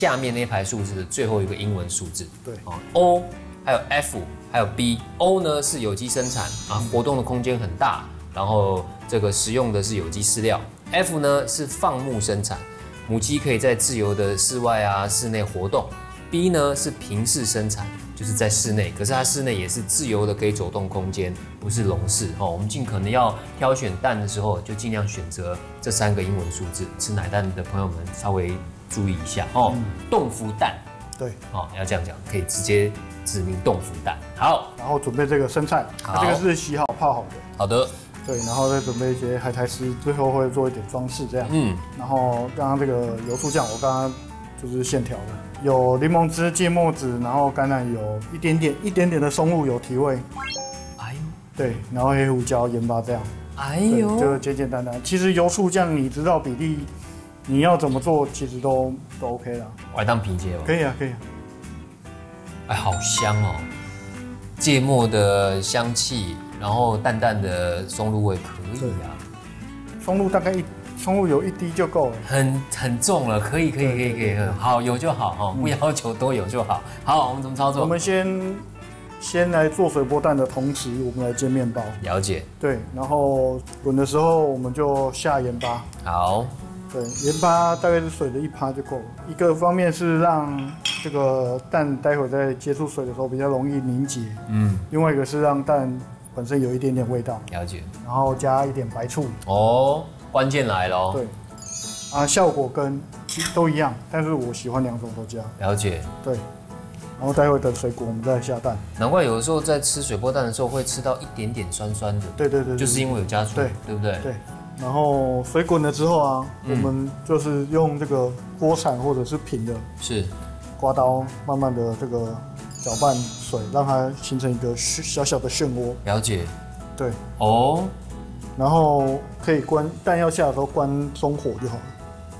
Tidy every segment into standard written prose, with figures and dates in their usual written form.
下面那排数字的最后一个英文数字。 对 ，O 还有 F 还有 B。O 呢是有机生产啊，活动的空间很大，然后这个食用的是有机饲料。F 呢是放牧生产，母鸡可以在自由的室外啊、室内活动。B 呢是平室生产，就是在室内，可是它室内也是自由的可以走动空间，不是笼式哦。我们尽可能要挑选蛋的时候，就尽量选择这3个英文数字。吃奶蛋的朋友们稍微注意一下哦。冻孵蛋， 对， 哦，要这样讲，可以直接指明冻孵蛋。好， 然后准备这个生菜，这个是洗好泡好的。 好的。 对，然后再准备一些海苔丝，最后会做一点装饰这样。然后刚刚这个油醋酱，我刚刚就是现调的，有柠檬汁、芥末籽，然后橄榄油，一点点的松露油提味。 哎呦， 对，然后黑胡椒、盐巴这样。 哎呦， 就简简单单。其实油醋酱你知道比例，你要怎么做，其实都 OK 啦。 我来当皮芥哦。 可以啊，可以啊。 哎，好香哦，芥末的香气。然后淡淡的松露味可以啊， 松露油1滴就够了， 很重了，可以，好有就好哈，不要求多有就好。好，我们怎么操作？ 我们先来做水波蛋的同时，我们来煎面包。 了解。 对，然后滚的时候我们就下盐巴。 好。 对，盐巴大概是水的1%就够了。一个方面是让这个蛋待会在接触水的时候比较容易凝结，另外一个是让蛋本身有一点点味道， 了解， 然后加一点白醋。 哦，关键来了哦。 对，啊，效果跟都一样，但是我喜欢2种都加。 了解。 对，然后待会等水果我们再下蛋。 难怪有的时候在吃水波蛋的时候会吃到一点点酸酸的。 对， 就是因为有加醋，对不对？ 对。然后水滚了之后啊，我们就是用这个锅铲或者是平的， 是刮刀慢慢的这个搅拌水，让它形成一个小小的漩涡。 了解。 对。 哦。 然后可以关蛋要下的时候关中火就好了。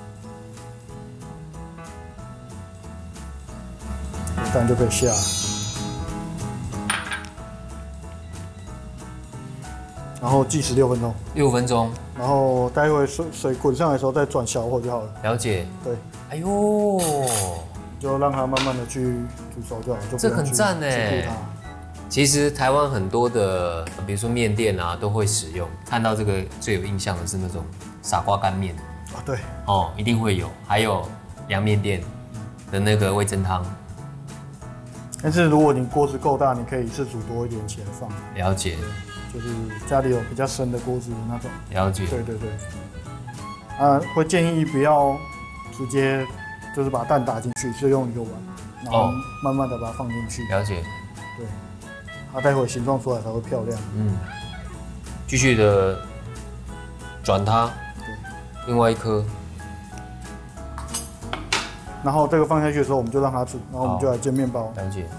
蛋就可以下了。然后计时6分钟。 6分钟。 然后待会水滚上来的时候再转小火就好了。 了解。 对。 哎呦。 就让它慢慢的去煮熟就好，就这很赞哎。其实台湾很多的，比如说面店啊，都会使用。看到这个最有印象的是那种傻瓜干面啊，对， 哦，一定会有。还有凉面店的那个味噌汤。 但是如果你锅子够大，你可以一次煮多一点起来放。 了解。 就是家里有比较深的锅子那种。 了解。 对。会建议不要直接就是把蛋打进去，是用一个碗，然后慢慢的把它放进去。 了解。 对。它待会形状出来才会漂亮。 继续的转它。 对。 另外一颗。 然后这个放下去的时候，我们就让它煮，然后我们就来煎面包。 了解。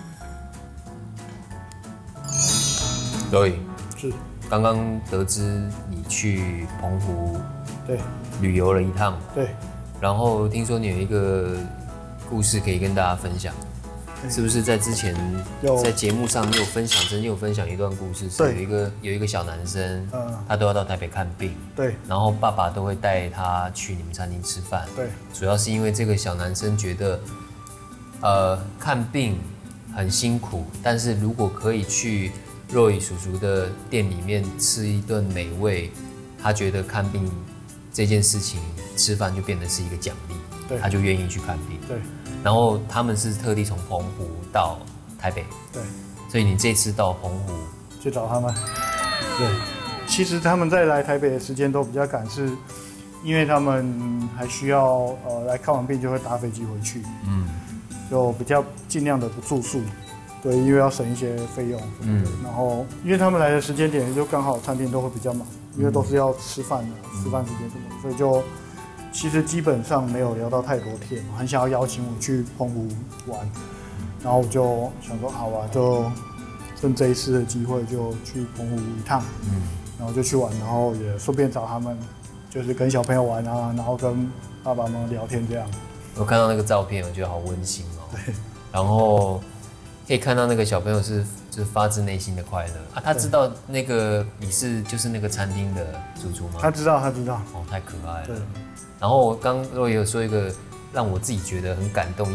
所以是。 刚刚得知你去澎湖对旅游了一趟。 对。 然后听说你有一个故事可以跟大家分享。是不是在之前在节目上你有分享，曾经有分享一段故事，是有一个小男生，他都要到台北看病， 对， 然后爸爸都会带他去你们餐厅吃饭， 对， 主要是因为这个小男生觉得，看病很辛苦，但是如果可以去若雨叔叔的店里面吃一顿美味，他觉得看病这件事情吃饭就变得是一个奖励， 对， 他就愿意去看病， 对。 然后他们是特地从澎湖到台北， 对， 所以你这次到澎湖去找他们，对，其实他们在来台北的时间都比较赶，是因为他们还需要来看完病就会搭飞机回去，就比较尽量的不住宿，对，因为要省一些费用什么的，然后因为他们来的时间点就刚好餐厅都会比较忙，因为都是要吃饭的，吃饭时间什么的，所以就。其实基本上没有聊到太多天，很想要邀请我去澎湖玩，然后我就想说好啊，就趁这一次的机会就去澎湖一趟，然后就去玩，然后也顺便找他们，就是跟小朋友玩啊，然后跟爸爸妈妈聊天这样。 我看到那个照片，我觉得好温馨哦。 对， 然后可以看到那个小朋友就是发自内心的快乐啊。他知道那个你就是那个餐厅的主厨吗？ 他知道。 哦，太可爱了。 对。 然后我刚若也有说一个让我自己觉得很感动。